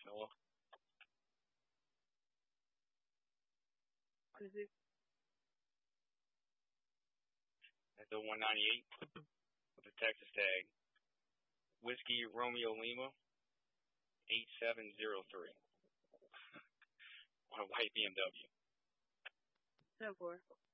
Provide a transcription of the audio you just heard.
Hello? What is it? That's the 198 with the Texas tag. Whiskey Romeo Lima 8703 on a white BMW. 10-4.